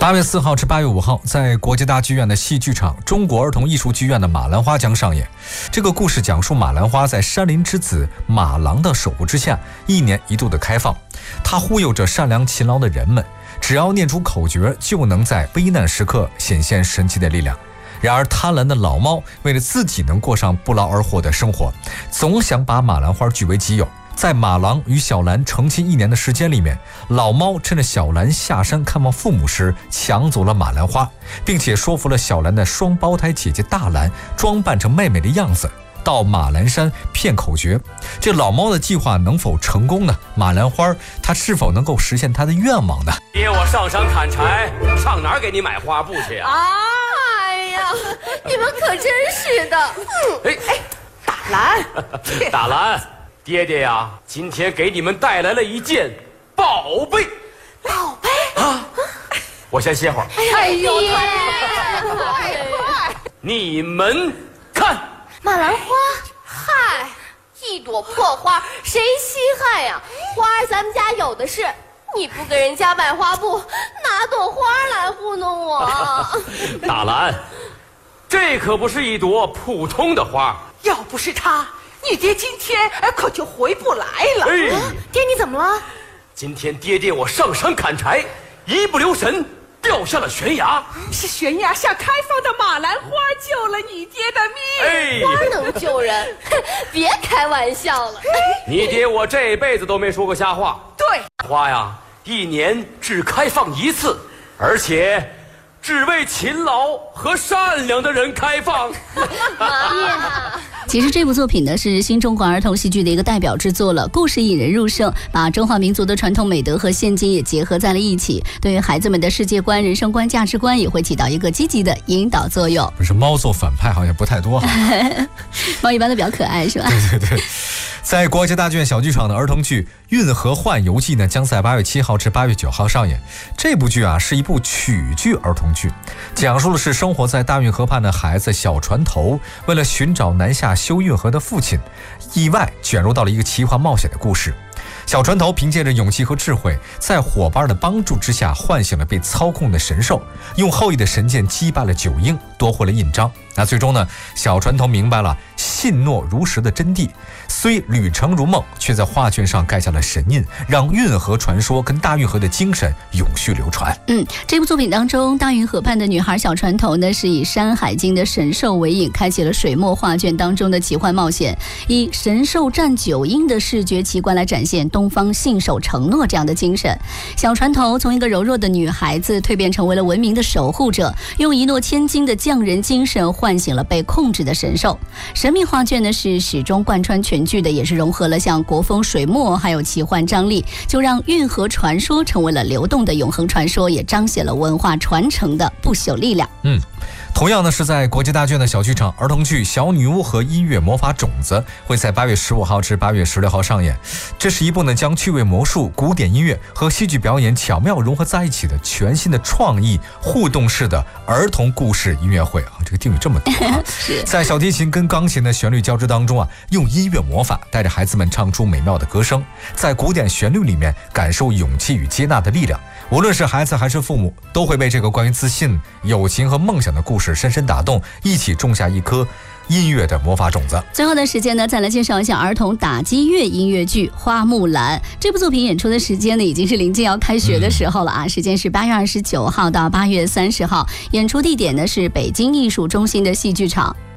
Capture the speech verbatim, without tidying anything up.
八月四号至八月五号，在国际大剧院的戏剧场中国儿童艺术剧院的马兰花将上演。这个故事讲述马兰花在山林之子马郎的守护之下，一年一度的开放。他忽悠着善良勤劳的人们，只要念出口诀，就能在危难时刻显现神奇的力量。然而贪婪的老猫为了自己能过上不劳而获的生活，总想把马兰花据为己有。在马郎与小兰成亲一年的时间里面，老猫趁着小兰下山看望父母时，抢走了马兰花，并且说服了小兰的双胞胎姐姐大兰装扮成妹妹的样子，到马兰山骗口诀。这老猫的计划能否成功呢？马兰花它是否能够实现它的愿望呢？ 爹，我上山砍柴，上哪儿给你买花布去呀？ 啊！哎呀，你们可真是的。 哎哎， 大兰， 大兰。爹爹呀，今天给你们带来了一件宝贝。 宝贝啊！我先歇会儿。 哎呦， 爹， 快快！ 你们看， 马兰花，嗨，一朵破花，谁稀罕呀？花儿咱们家有的是，你不给人家买花布，拿朵花来糊弄我？ 大兰，这可不是一朵普通的花。 要不是他，你爹今天可就回不来了。 哎， 爹，你怎么了？ 今天爹爹我上山砍柴，一不留神掉下了悬崖。 是悬崖下开放的马兰花救了你爹的命。 哎， 花能救人？别开玩笑了。 你爹我这辈子都没说过瞎话。 对， 花呀，一年只开放一次，而且只为勤劳和善良的人开放。 其实这部作品呢是新中国儿童戏剧的一个代表之作了，故事引人入胜，把中华民族的传统美德和现今也结合在了一起，对于孩子们的世界观、人生观、价值观也会起到一个积极的引导作用。 不是猫做反派好像不太多哈。 猫一般都比较可爱是吧？ 对对对。在国际大剧院小剧场的儿童剧《运河幻游记》呢，将在八月七号至八月九号上演。这部剧啊是一部曲剧儿童剧，讲述的是生活在大运河畔的孩子小船头，为了寻找南下修运河的父亲，意外卷入到了一个奇幻冒险的故事。小船头凭借着勇气和智慧，在伙伴的帮助之下唤醒了被操控的神兽，用后羿的神剑击败了九婴，夺回了印章。那最终呢，小船头明白了信诺如实的真谛，虽旅程如梦，却在画卷上盖下了神印，让运河传说跟大运河的精神永续流传。 嗯，这部作品当中，大运河畔的女孩小船头呢，是以《山海经》的神兽为引，开启了水墨画卷当中的奇幻冒险，以神兽战九婴的视觉奇观来展现东方信守承诺这样的精神。小船头从一个柔弱的女孩子蜕变成为了文明的守护者，用一诺千金的匠人精神唤醒了被控制的神兽。神秘画卷呢是始终贯穿全剧的，也是融合了像国风水墨还有奇幻张力，就让运河传说成为了流动的永恒传说，也彰显了文化传承的不朽力量。 嗯。同样呢，是在国际大剧院的小剧场儿童剧《小女巫和音乐魔法种子》会在八月十五号至八月十六号上演。这是一部呢将趣味魔术、古典音乐和戏剧表演巧妙融合在一起的全新的创意互动式的儿童故事音乐会啊！这个定语这么多啊！在小提琴跟钢琴的旋律交织当中啊，用音乐魔法带着孩子们唱出美妙的歌声，在古典旋律里面感受勇气与接纳的力量。无论是孩子还是父母，都会被这个关于自信、友情和梦想的故事深深打动，一起种下一颗音乐的魔法种子。 最后的时间呢，再来介绍一下儿童打击乐音乐剧《花木兰》。这部作品演出的时间呢，已经是临近要开学的时候了啊，时间是八月二十九号到八月三十号，演出地点呢是北京艺术中心的戏剧场。